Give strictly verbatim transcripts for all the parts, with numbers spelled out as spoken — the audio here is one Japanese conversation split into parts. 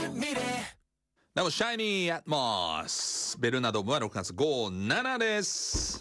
なおシャイニーアットモスベルナドームはろくがつごじゅうしちです。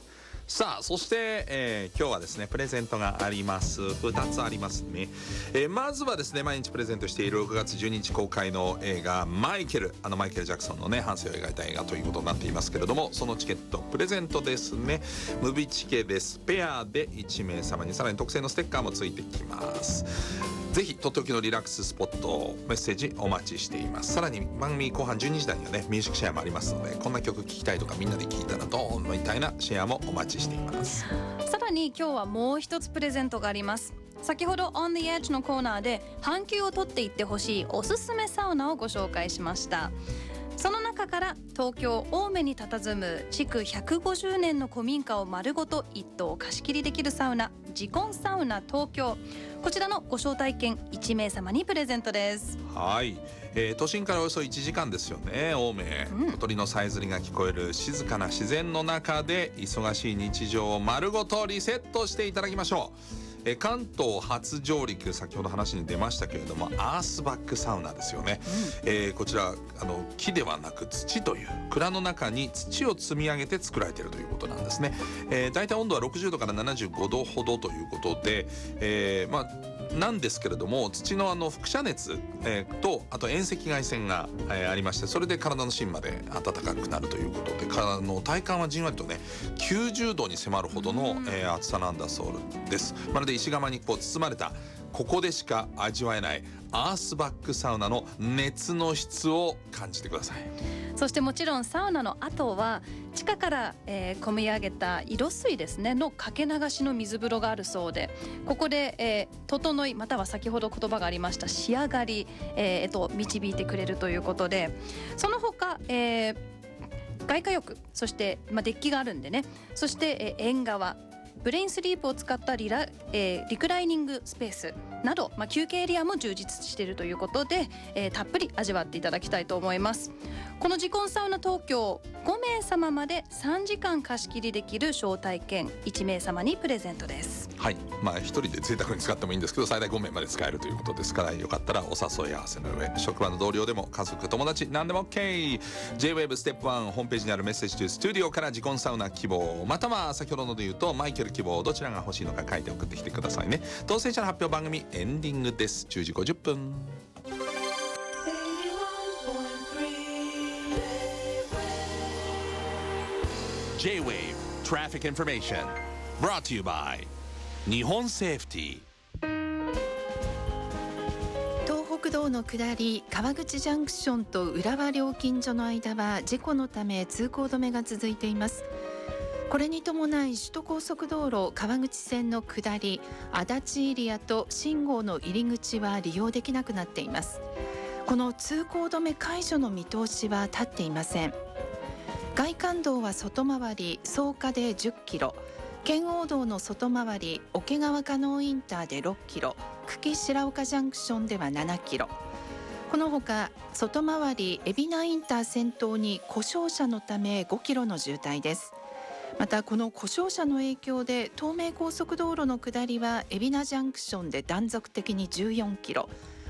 さあそして、えー、今日はですねプレゼントがあります。ふたつありますね、えー、まずはですね毎日プレゼントしているろくがつじゅうににち公開の映画マイケル、あのマイケル・ジャクソンのね半生を描いた映画ということになっていますけれども、そのチケットプレゼントですね。ムビチケです。ペアでいちめいさまにさらに特製のステッカーもついてきます。ぜひとっておきのリラックススポットメッセージお待ちしています。さらに番組後半じゅうにじ台にはねミュージックシェアもありますので、こんな曲聴きたいとかみんなで聴いたらどうみたいなシェアもお待ちしています。 さらに今日はもう一つプレゼントがあります。先ほど On the Edge のコーナーで半休を取っていってほしいおすすめサウナをご紹介しました。その中から東京青梅に佇む築ひゃくごじゅうねんの古民家を丸ごと一棟貸し切りできるサウナジコンサウナ東京、こちらのご招待券いちめいさまにプレゼントです。 はい、えー、都心からおよそいちじかんですよね青梅、うん、小鳥のさえずりが聞こえる静かな自然の中で忙しい日常を丸ごとリセットしていただきましょう。え関東初上陸、先ほど話に出ましたけれどもアースバックサウナですよね、うんえー、こちらあの木ではなく土という蔵の中に土を積み上げて作られているということなんですね。えー、だいたい温度はろくじゅうどからななじゅうごどほどということで、えー、まあなんですけれども土のあの輻射熱、えー、とあと遠赤外線が、えー、ありまして、それで体の芯まで暖かくなるということで、体の体感はじんわりとねきゅうじゅうどに迫るほどの、えー、暑さなんだそうです。まるで石窯にこう包まれたここでしか味わえないアースバックサウナの熱の質を感じてください。 そしてもちろんサウナの後は地下から、えー、込み上げた井戸水ですねのかけ流しの水風呂があるそうで、ここで、えー、整いまたは先ほど言葉がありました仕上がり、えー、へと導いてくれるということで、その他、えー、外貨浴、そして、まあ、デッキがあるんでね、そして、えー、縁側、ブレインスリープを使ったリラ、えー、リクライニングスペースなど、まあ、休憩エリアも充実しているということで、えー、たっぷり味わっていただきたいと思います。このジコンサウナ東京ごめいさままでさんじかん貸し切りできる招待券いちめいさまにプレゼントです。 はい、まあ一人で贅沢に使ってもいいんですけど最大ごめいまで使えるということですから、よかったらお誘い合わせの上、職場の同僚でも家族友達何でも OK。 ジェイウェーブ ステップワンホームページにあるメッセージというスタジオからジコンサウナ希望、または先ほどので言うとマイケル希望、どちらが欲しいのか書いて送ってきてくださいね。当選者の発表番組エンディングです。じゅうじごじゅっぷん。ジェイウェーブ Traffic Information Brought to you by 日本セーフティー。 東北道の下り川口ジャンクションと浦和料金所の間は事故のため通行止めが続いています。これに伴い首都高速道路川口線の下り足立エリアと信号の入り口は利用できなくなっています。この通行止め解除の見通しは立っていません。外環道は外回り草加でじゅっキロ、圏央道の外回り桶川加納インターでろっキロ、久喜白岡ジャンクションではななキロ、このほか外回り海老名インター先頭に故障車のためごキロの渋滞です。またこの故障車の影響で東名高速道路の下りは海老名ジャンクションで断続的にじゅうよんキロ、